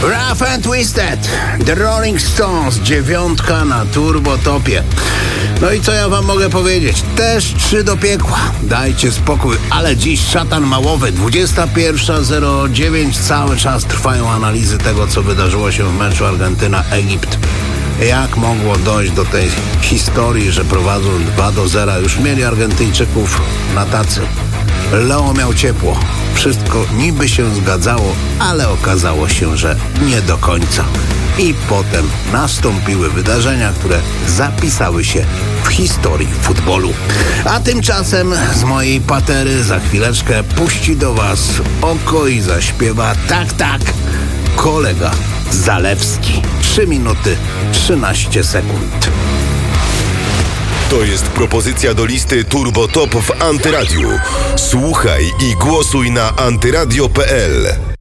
Rough and Twisted, The Rolling Stones, 9 na Turbotopie. No i co ja wam mogę powiedzieć? Też 3 do piekła. Dajcie spokój, ale dziś szatan małowy. 21:09, cały czas trwają analizy tego, co wydarzyło się w meczu Argentyna-Egipt. Jak mogło dojść do tej historii, że prowadzą 2-0? Już mieli Argentyńczyków na tacy. Leo miał ciepło. Wszystko niby się zgadzało, ale okazało się, że nie do końca. I potem nastąpiły wydarzenia, które zapisały się w historii futbolu. A tymczasem z mojej patery za chwileczkę puści do was oko i zaśpiewa tak, kolega Zalewski. 3 minuty 13 sekund. To jest propozycja do listy Turbo Top w Antyradiu. Słuchaj i głosuj na antyradio.pl.